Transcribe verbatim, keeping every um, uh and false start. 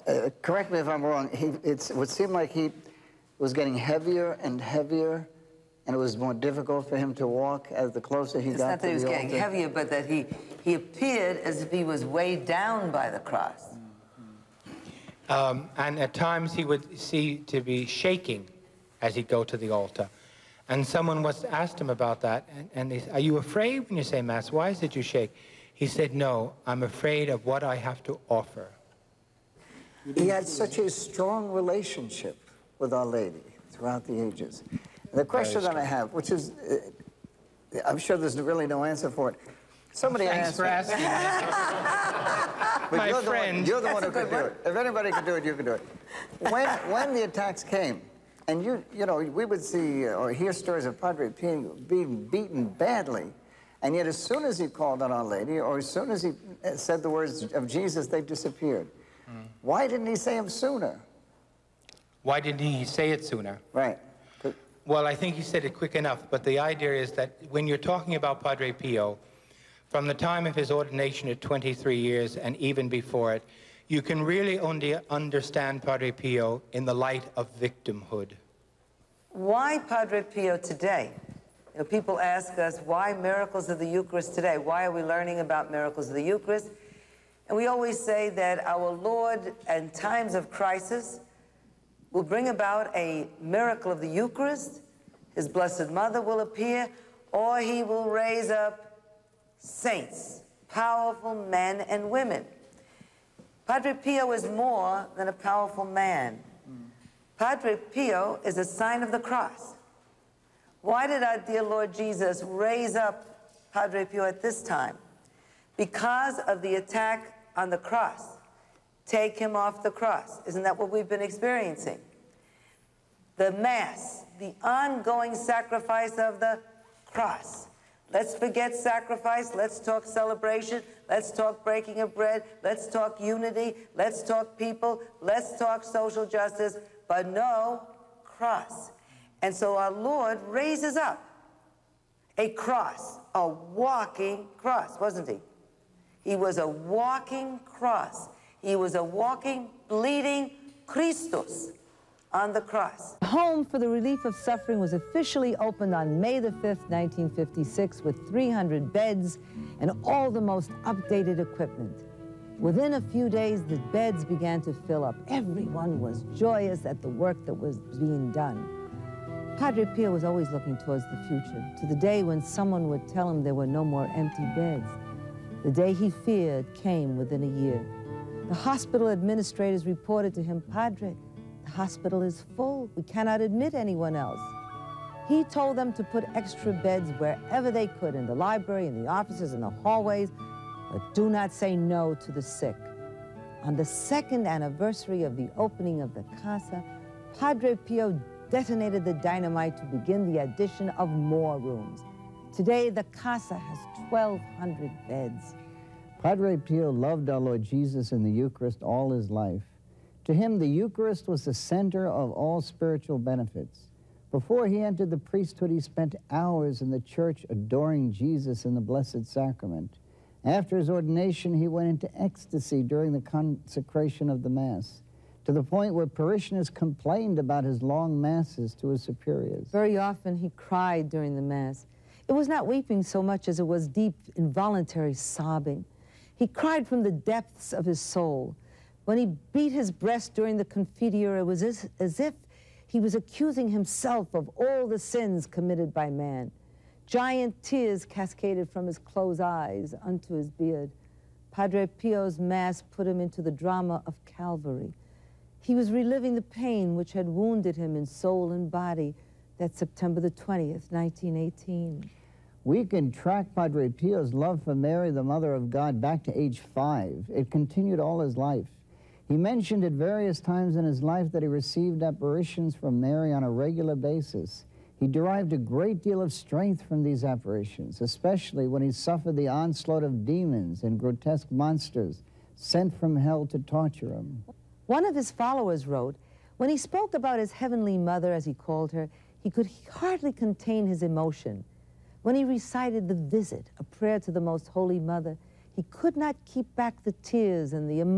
Uh, correct me if I'm wrong, he, it's, it would seem like he was getting heavier and heavier, and it was more difficult for him to walk as the closer he it's got not to that he was the getting altar. heavier, but that he, he appeared as if he was weighed down by the cross. Um, and at times he would seem to be shaking as he'd go to the altar. And someone was asked him about that, and, and they said, "Are you afraid when you say Mass? Why is it you shake?" He said, "No, I'm afraid of what I have to offer." He had such a strong relationship with Our Lady throughout the ages. And the question that I have, which is, uh, I'm sure there's really no answer for it. Somebody Thanks asked for me, asking. but My you're the friend. one, you're the one who That's a could do good it. If anybody could do it, you could do it. When, when the attacks came, and you, you know, we would see or hear stories of Padre Pio being beaten badly, and yet as soon as he called on Our Lady, or as soon as he said the words of Jesus, they disappeared. Mm. Why didn't he say them sooner? Why didn't he say it sooner? Right. Well, I think he said it quick enough, but the idea is that when you're talking about Padre Pio, from the time of his ordination at twenty-three years and even before it, you can really only understand Padre Pio in the light of victimhood. Why Padre Pio today? You know, people ask us, why miracles of the Eucharist today? Why are we learning about miracles of the Eucharist? And we always say that our Lord, in times of crisis, will bring about a miracle of the Eucharist. His Blessed Mother will appear, or he will raise up saints, powerful men and women. Padre Pio is more than a powerful man. Padre Pio is a sign of the cross. Why did our dear Lord Jesus raise up Padre Pio at this time? Because of the attack on the cross. Take him off the cross. Isn't that what we've been experiencing? The Mass, the ongoing sacrifice of the cross. Let's forget sacrifice. Let's talk celebration. Let's talk breaking of bread. Let's talk unity. Let's talk people. Let's talk social justice, but no cross. And so our Lord raises up a cross, a walking cross, wasn't he? He was a walking cross. He was a walking, bleeding Christus on the cross. Home for the Relief of Suffering was officially opened on May the fifth, nineteen fifty-six, with three hundred beds and all the most updated equipment. Within a few days, the beds began to fill up. Everyone was joyous at the work that was being done. Padre Pio was always looking towards the future, to the day when someone would tell him there were no more empty beds. The day he feared came within a year. The hospital administrators reported to him, "Padre, the hospital is full. We cannot admit anyone else." He told them to put extra beds wherever they could, in the library, in the offices, in the hallways, but do not say no to the sick. On the second anniversary of the opening of the Casa, Padre Pio detonated the dynamite to begin the addition of more rooms. Today, the Casa has twelve hundred beds. Padre Pio loved our Lord Jesus in the Eucharist all his life. To him, the Eucharist was the center of all spiritual benefits. Before he entered the priesthood, he spent hours in the church adoring Jesus in the Blessed Sacrament. After his ordination, he went into ecstasy during the consecration of the Mass, to the point where parishioners complained about his long Masses to his superiors. Very often he cried during the Mass. It was not weeping so much as it was deep, involuntary sobbing. He cried from the depths of his soul. When he beat his breast during the Confiteor, it was as, as if he was accusing himself of all the sins committed by man. Giant tears cascaded from his closed eyes unto his beard. Padre Pio's Mass put him into the drama of Calvary. He was reliving the pain which had wounded him in soul and body that September the twentieth, nineteen eighteen. We can track Padre Pio's love for Mary, the Mother of God, back to age five. It continued all his life. He mentioned at various times in his life that he received apparitions from Mary on a regular basis. He derived a great deal of strength from these apparitions, especially when he suffered the onslaught of demons and grotesque monsters sent from hell to torture him. One of his followers wrote, when he spoke about his heavenly mother, as he called her, he could hardly contain his emotion. When he recited the Visit, a prayer to the Most Holy Mother, he could not keep back the tears and the emotion.